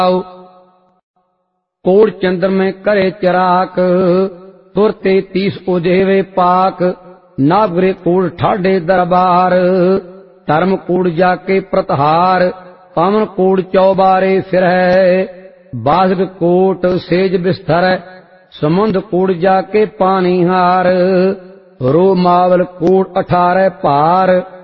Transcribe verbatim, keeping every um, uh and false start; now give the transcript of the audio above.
कोड़ चंद्र में करे चराक, तुरते तीस उजेवे पाक। नागरे कूड़ ठाडे दरबार, धर्म कूड़ जाके प्रतहार। पवन कूड़ चौबारे फिर है, बाजग कोट सेज बिस्तर। समुंद कूड़ जाके पानी हार, रो मावल कूड़ अठारह पार।